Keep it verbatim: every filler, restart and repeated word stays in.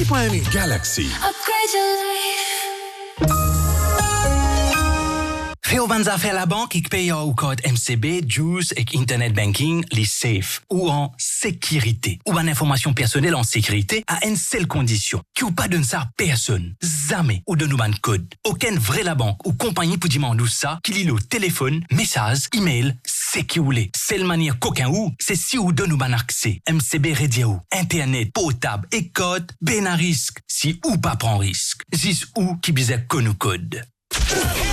Soignez. Galaxy. Upgrade your life. Fais au banza faire la banque et paye au code M C B, Juice et Internet Banking, les safe ou en sécurité. Ou en information personnelle en sécurité à une seule condition. Qui ou pas donne ça à personne. Jamais ou donne un code. Aucun vrai la banque ou compagnie pour demander ça qu'il ait au téléphone, message, email, c'est qui ou les. Seule manière qu'aucun ou, c'est si ou donne ou un accès. M C B radio, Internet, potable et code, ben à risque. Si ou pas prend risque. Zis ou qui bisait qu'on nous code.